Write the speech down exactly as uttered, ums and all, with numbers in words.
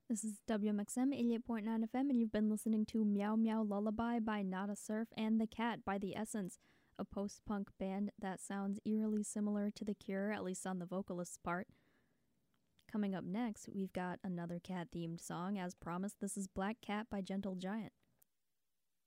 This is W M X M eighty-eight point nine F M, and you've been listening to Meow Meow Lullaby by Nada Surf and The Cat by The Essence, a post-punk band that sounds eerily similar to The Cure, at least on the vocalist's part. Coming up next, we've got another cat-themed song. As promised, this is Black Cat by Gentle Giant.